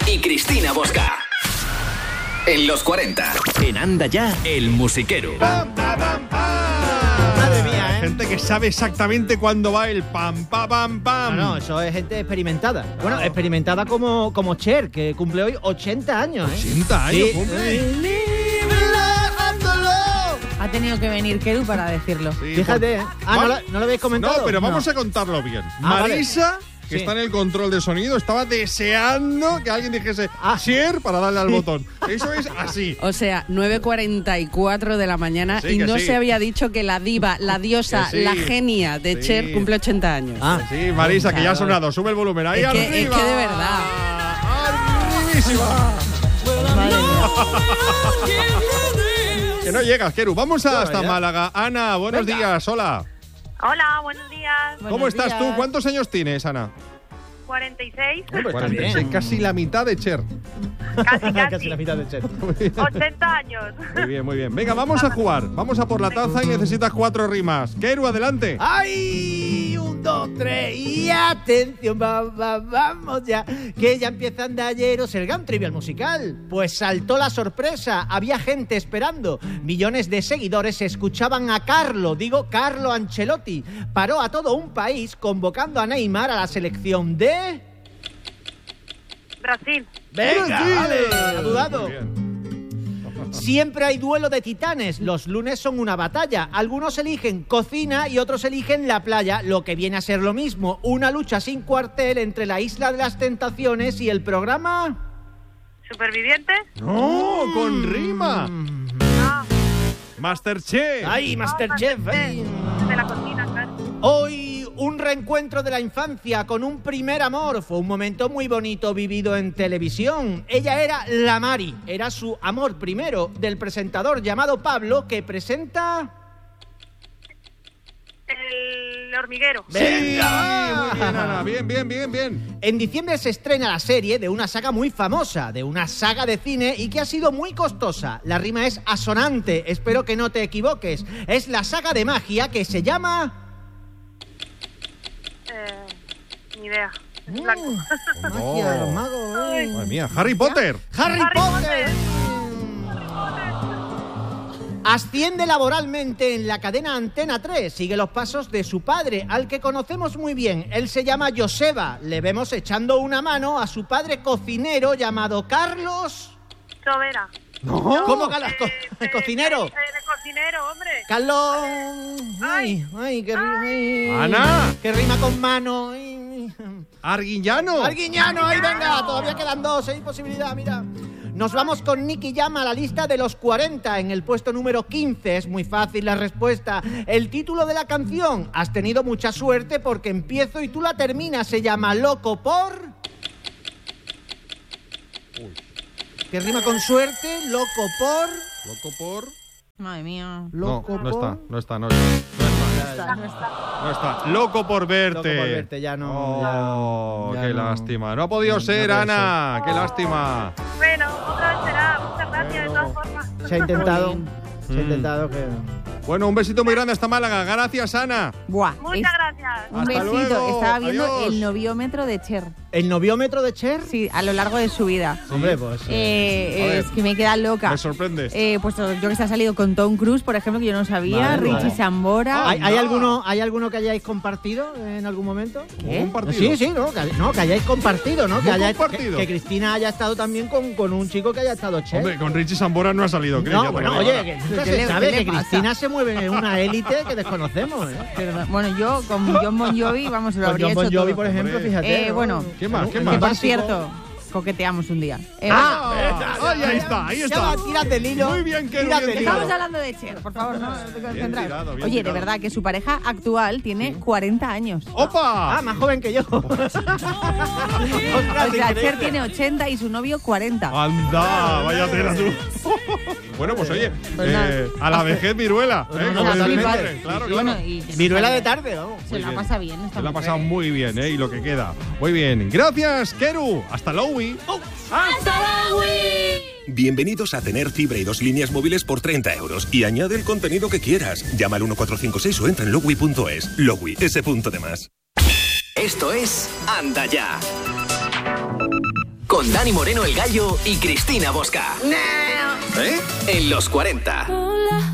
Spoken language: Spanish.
y Cristina Bosca. En los 40. En Anda Ya, el musiquero. Madre mía, ¿eh? Gente que sabe exactamente cuándo va el pam, pam, pam, pam. No, eso es gente experimentada. Bueno, experimentada como Cher, que cumple hoy 80 años, ¿eh? 80 años, Sí. cumple. Ha tenido que venir Keru para decirlo. Sí, Fíjate, ¿eh? Va- ¿no lo habéis comentado? No, pero vamos a contarlo bien. Marisa, que Sí. está en el control de sonido, estaba deseando que alguien dijese Cher para darle al botón. Eso es así. O sea, 9:44 de la mañana Sí, y que no sí. se había dicho que la diva, la diosa, Que sí. la genia de Sí. Cher cumple 80 años. Sí, Marisa, que ya ha sonado. Sube el volumen. Ahí Es que arriba. de verdad. Arribísima. Que no llegas, Keru. Vamos hasta ya. Málaga. Ana, buenos días. Hola. Hola, buenos días. ¿Cómo estás tú? ¿Cuántos años tienes, Ana? 46, Pues está 46, bien. casi la mitad de Cher. casi, Casi la mitad de Cher. 80 años. Muy bien, muy bien. Venga, vamos a jugar. Vamos a por la taza y necesitas 4 rimas. Keru, adelante. ¡Ay! 1, 2, 3 y atención, vamos ya, que ya empieza Andalleros, el gran trivial musical. Pues saltó la sorpresa, había gente esperando. Millones de seguidores escuchaban a Carlo Ancelotti. Paró a todo un país convocando a Neymar a la selección de... Brasil. ¡Venga, vale! Ha dudado. Muy bien. Siempre hay duelo de titanes. Los lunes son una batalla. Algunos eligen cocina y otros eligen la playa, lo que viene a ser lo mismo. Una lucha sin cuartel entre la Isla de las Tentaciones y el programa... ¿Supervivientes? ¡No! ¡Con rima! Ah, ¡Masterchef! ¡Ay, Masterchef! ay. de la cocina, claro. Hoy un reencuentro de la infancia con un primer amor. Fue un momento muy bonito vivido en televisión. Ella era la Mari, era su amor primero del presentador llamado Pablo, que presenta... El hormiguero. Sí, muy bien, Ana. Bien. En diciembre se estrena la serie de una saga muy famosa, de una saga de cine y que ha sido muy costosa. La rima es asonante, espero que no te equivoques. Es la saga de magia que se llama... Ni idea. Es blanco. Magia de los magos. Madre mía, Harry Potter. ¡Harry Potter! Asciende laboralmente en la cadena Antena 3. Sigue los pasos de su padre, al que conocemos muy bien. Él se llama Joseba. Le vemos echando una mano a su padre cocinero llamado Carlos... Sobera. No. ¿Cómo Carlos? ¿Cocinero? De cocinero, hombre. Carlos... Ay, qué rima... ay. Ana. Que rima con mano. Ay. Arguiñano. Arguiñano, ahí venga. Todavía quedan 2, hay posibilidad, mira. Nos vamos con Nicky Jam a la lista de los 40 en el puesto número 15. Es muy fácil la respuesta. El título de la canción, has tenido mucha suerte porque empiezo y tú la terminas. Se llama Loco por... ¿Qué rima con suerte? Loco por... Madre mía. Loco No por... está. No está. No está. Loco por verte. Loco por verte, ya no. Oh, ya qué no. lástima. No ha podido ser, puede Ana. Qué lástima. Bueno, otra vez será. Muchas gracias de todas formas. Se ha intentado que... Bueno, un besito muy grande hasta Málaga. Gracias, Ana. Buah. Muchas gracias. Un Hasta besito. luego. Estaba viendo Adiós. el noviómetro de Cher. ¿El noviómetro de Cher? Sí, a lo largo de su vida. Hombre, pues... ver. Es que me queda loca. Me sorprendes. Pues yo que se ha salido con Tom Cruise, por ejemplo, que yo no sabía. Vale, Richie vale. Sambora. ¿Hay alguno que hayáis compartido en algún momento? ¿Un partido? Sí, que hayáis compartido, ¿no? ¿Cómo compartido? Que Cristina haya estado también con un chico que haya estado Cher. Hombre, con Richie Sambora no ha salido, creo. no, bueno, oye, que nunca ¿Qué se le- sabe qué le que pasa? Cristina se mueve en una élite que desconocemos, ¿eh? Bueno, yo con John Bon Jovi, vamos, se lo Con habría John Bon hecho Jovi, todo. por ejemplo, Hombre. fíjate. ¿no? Bueno, ¿Qué más? ¿Qué Un más? Que por básico. cierto, coqueteamos un día. Ay, ahí está. Ya va, tírate el hilo. Muy bien, Keru, tírate bien el tirado. Estamos hablando de Cher, por favor, no te concentráis. tirado, bien Oye, tirado. de verdad que su pareja actual tiene 40 años. ¡Opa! Ah, más joven que yo. O sea, Cher tiene 80 y su novio 40. Anda, vaya tela tú. Bueno, pues oye, Pues nada. a la vejez viruela. No, ¿eh? no, Como no, decía mi no, padre. no, Claro, Y bueno, claro. y que no Viruela sabe- de tarde, vamos. Se Muy la bien. pasa bien esta Se la ha mujer. pasado muy bien, ¿eh? Y lo que queda. Muy bien. Gracias, Keru. Hasta Lowy. Bienvenidos a tener fibra y 2 líneas móviles por 30 euros. Y añade el contenido que quieras. Llama al 1456 o entra en lowy.es. Lowy, ese punto de más. Esto es Anda Ya. con Dani Moreno el Gallo y Cristina Bosca. En los 40. Hola.